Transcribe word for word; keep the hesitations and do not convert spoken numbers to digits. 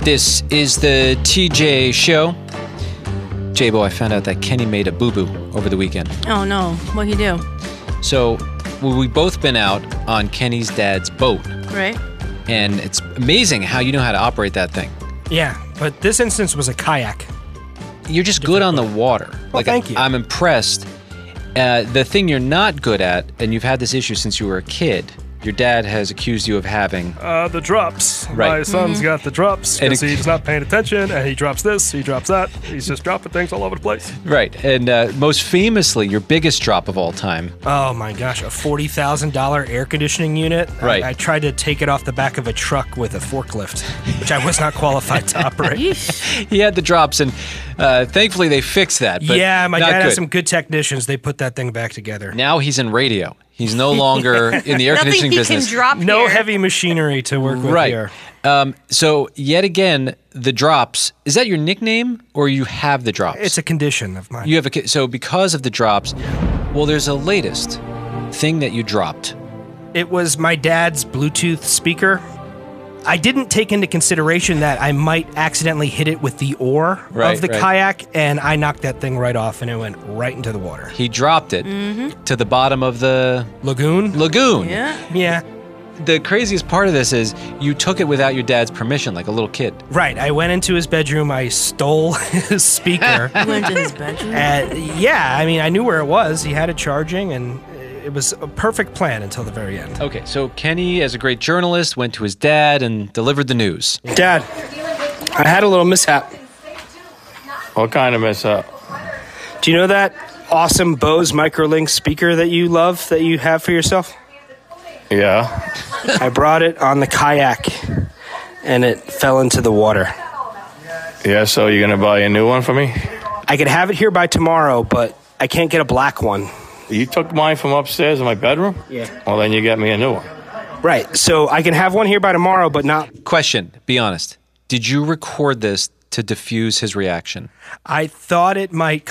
This is the T J Show. J-Bo, I found out that Kenny made a boo-boo over the weekend. Oh, no. What'd he do? So, well, we've both been out on Kenny's dad's boat. Right. And it's amazing how you know how to operate that thing. Yeah, but this instance was a kayak. You're just good on the water. Well, like, thank you. I'm impressed. Uh, the thing you're not good at, and you've had this issue since you were a kid, your dad has accused you of having... Uh, the drops. Right. My son's Mm-hmm. got the drops And because it- he's not paying attention, and he drops this, he drops that. He's just dropping things all over the place. Right. And uh, most famously, your biggest drop of all time. Oh my gosh, a forty thousand dollars air conditioning unit. Right. I, I tried to take it off the back of a truck with a forklift, which I was not qualified to operate. Yeesh. He had the drops, and uh, thankfully they fixed that. But Yeah, my not dad good. has some good technicians. They put that thing back together. Now he's in radio. He's no longer in the air Nothing conditioning he business. can drop No here. heavy machinery to work with Right. here. Um, so yet again, the drops. Is that your nickname, or you have the drops? It's a condition of mine. You have a ki- so because of the drops. Well, there's a latest thing that you dropped. It was my dad's Bluetooth speaker. I didn't take into consideration that I might accidentally hit it with the oar Right, of the right. kayak, and I knocked that thing right off, and it went right into the water. He dropped it to the bottom of the Lagoon? lagoon. Yeah. Yeah. The craziest part of this is you took it without your dad's permission, like a little kid. Right. I went into his bedroom. I stole his speaker. He went to his bedroom. And yeah, I mean, I knew where it was. He had it charging, and it was a perfect plan until the very end. Okay, so Kenny, as a great journalist, went to his dad and delivered the news. Dad, I had a little mishap. What kind of mishap? Do you know that awesome Bose Microlink speaker that you love, that you have for yourself? Yeah. I brought it on the kayak, and it fell into the water. Yeah, so you're going to buy a new one for me? I could have it here by tomorrow, but I can't get a black one. You took mine from upstairs in my bedroom? Yeah. Well, then you get me a new one. Right, so I can have one here by tomorrow, but not... Question, be honest. Did you record this to diffuse his reaction? I thought it might